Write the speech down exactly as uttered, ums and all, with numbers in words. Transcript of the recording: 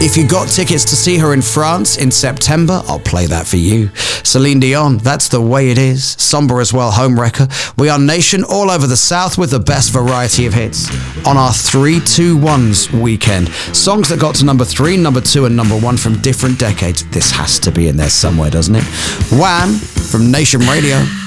If you got tickets to see her in France in September, I'll play that for you. Celine Dion, That's the Way It Is. Somber as well, Home Wrecker. We are Nation all over the South with the best variety of hits on our three two ones weekend. Songs that got to number three, number two and number one from different decades. This has to be in there somewhere, doesn't it? Wham! From Nation Radio.